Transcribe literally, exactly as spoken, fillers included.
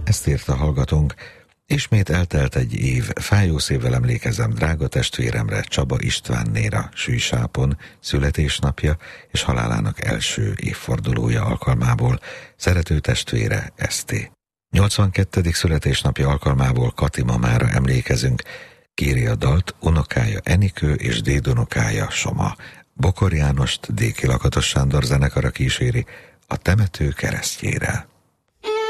Ezt írta hallgatónk. Ismét eltelt egy év, fájó szívvel emlékezem drága testvéremre, Csaba Istvánnéra Sűsápon születésnapja és halálának első évfordulója alkalmából, szerető testvére Eszté. nyolcvankettedik születésnapja alkalmából Kati mamára emlékezünk, kéri a dalt unokája Enikő és dédunokája Soma. Bokor Jánost Déki Lakatos Sándor zenekara kíséri a temető keresztjére.